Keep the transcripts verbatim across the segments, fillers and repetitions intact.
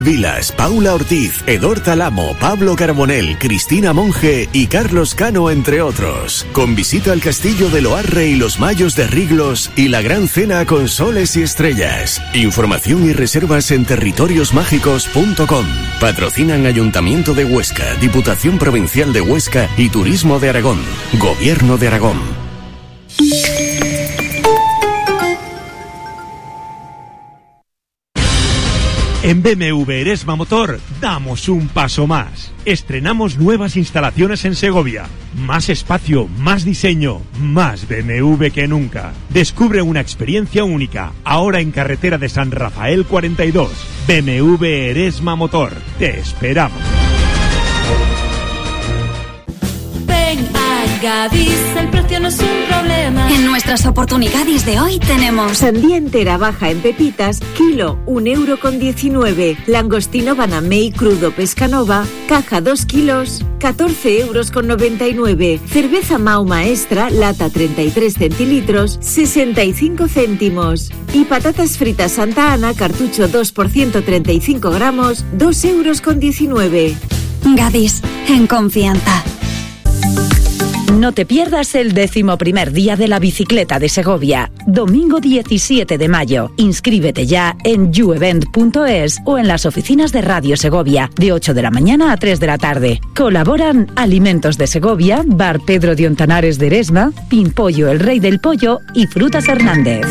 Vilas, Paula Ortiz, Edor Talamo, Pablo Carbonell, Cristina Monge y Carlos Cano, entre otros. Con visita al Castillo de Loarre y los Mayos de Riglos y la gran cena con soles y estrellas. Información y reservas en territorios mágicos punto com. Patrocinan Ayuntamiento de Huesca, Diputación Provincial de Huesca y Turismo de Aragón. Gobierno de Aragón. En B M W Eresma Motor damos un paso más. Estrenamos nuevas instalaciones en Segovia. Más espacio, más diseño, más B M W que nunca. Descubre una experiencia única, ahora en carretera de San Rafael cuarenta y dos. B M W Eresma Motor. Te esperamos. Ven a Gadis, el precio no es un problema. En nuestras oportunidades de hoy tenemos sandía entera baja en pepitas, kilo un euro con diecinueve. Langostino Banamey crudo Pescanova, caja dos kilos, catorce euros con noventa y nueve. Cerveza Mau Maestra, lata treinta y tres centilitros, sesenta y cinco céntimos. Y patatas fritas Santa Ana, cartucho dos por ciento treinta y cinco gramos, dos euros con diecinueve. Gadis, en confianza. No te pierdas el décimo primer día de la bicicleta de Segovia, domingo diecisiete de mayo. Inscríbete ya en youevent punto es o en las oficinas de Radio Segovia, de ocho de la mañana a tres de la tarde. Colaboran Alimentos de Segovia, Bar Pedro de Ontanares de Eresma, Pimpollo el Rey del Pollo y Frutas Hernández.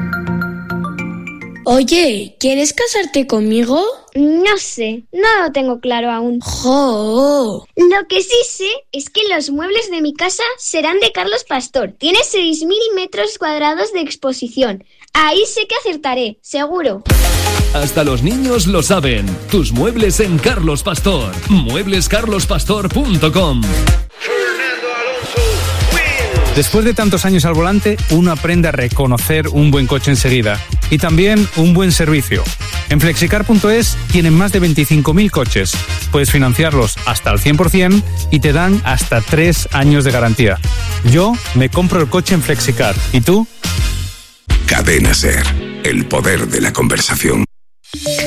Oye, ¿quieres casarte conmigo? No sé, no lo tengo claro aún. ¡Jo! Lo que sí sé es que los muebles de mi casa serán de Carlos Pastor. Tiene seis mil metros cuadrados de exposición. Ahí sé que acertaré, seguro. Hasta los niños lo saben. Tus muebles en Carlos Pastor. muebles carlos pastor punto com. Después de tantos años al volante, uno aprende a reconocer un buen coche enseguida y también un buen servicio. En flexicar punto es tienen más de veinticinco mil coches. Puedes financiarlos hasta al cien por ciento y te dan hasta tres años de garantía. Yo me compro el coche en Flexicar. ¿Y tú? Cadena SER, el poder de la conversación.